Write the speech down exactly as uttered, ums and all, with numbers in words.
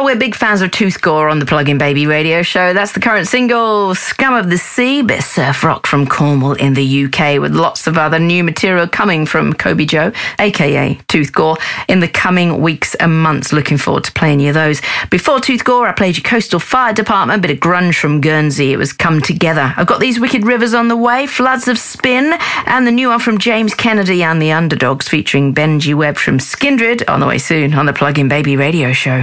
we're big fans of Tooth Gore on the Plug-in Baby radio show. That's the current single, Scum of the Sea, bit of surf rock from Cornwall in the U K, with lots of other new material coming from Kobe Joe, a k a. Tooth Gore, in the coming weeks and months. Looking forward to playing you those. Before Tooth Gore, I played you Coastal Fire Department, a bit of grunge from Guernsey. It was Come Together. I've got These Wicked Rivers on the way, Floods of Spin, and the new one from James Kennedy and the Underdogs featuring Benji Webb from Skindred on the way soon on the Plug-in Baby radio show.